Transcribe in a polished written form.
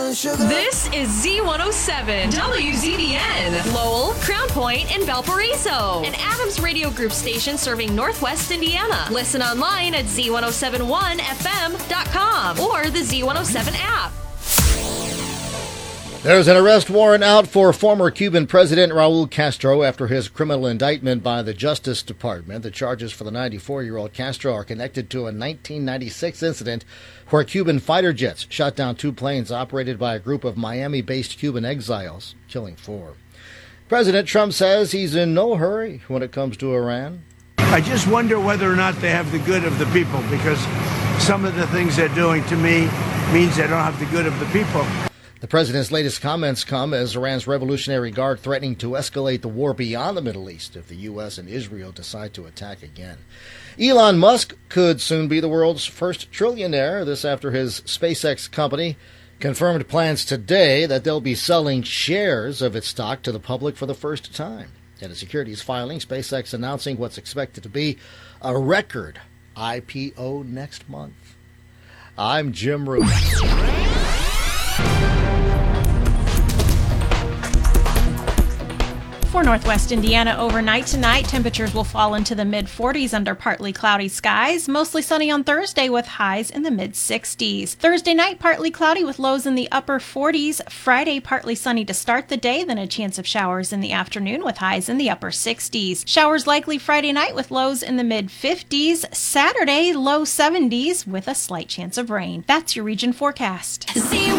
and sugar. This is Z107 WZBN, Lowell, Crown Point, and Valparaiso, an Adams Radio Group station serving Northwest Indiana. Listen online at Z1071FM.com or the Z107 app. There's an arrest warrant out for former Cuban President Raul Castro after his criminal indictment by the Justice Department. The charges for the 94-year-old Castro are connected to a 1996 incident where Cuban fighter jets shot down 2 planes operated by a group of Miami-based Cuban exiles, killing 4. President Trump says he's in no hurry when it comes to Iran. I just wonder whether or not they have the good of the people, because some of the things they're doing to me means they don't have the good of the people. The president's latest comments come as Iran's Revolutionary Guard threatening to escalate the war beyond the Middle East if the U.S. and Israel decide to attack again. Elon Musk could soon be the world's first trillionaire. This after his SpaceX company confirmed plans today that they'll be selling shares of its stock to the public for the first time. In a securities filing, SpaceX announcing what's expected to be a record IPO next month. I'm Jim Root. For Northwest Indiana, overnight tonight, temperatures will fall into the mid-40s under partly cloudy skies. Mostly sunny on Thursday with highs in the mid-60s. Thursday night, partly cloudy with lows in the upper 40s. Friday, partly sunny to start the day, then a chance of showers in the afternoon with highs in the upper 60s. Showers likely Friday night with lows in the mid-50s. Saturday, low 70s with a slight chance of rain. That's your region forecast.